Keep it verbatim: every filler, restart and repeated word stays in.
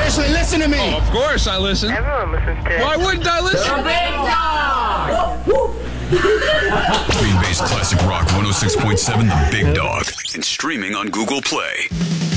Seriously, listen to me. Oh, of course I listen. Everyone listens to it. Why wouldn't I listen? The big dog! Green Bay's classic rock one oh six point seven, The Big Dog, and streaming on Google Play.